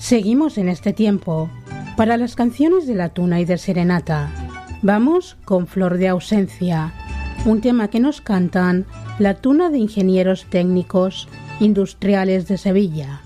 Seguimos en este tiempo para las canciones de la tuna y de serenata. Vamos con Flor de ausencia, un tema que nos cantan la tuna de Ingenieros Técnicos Industriales de Sevilla.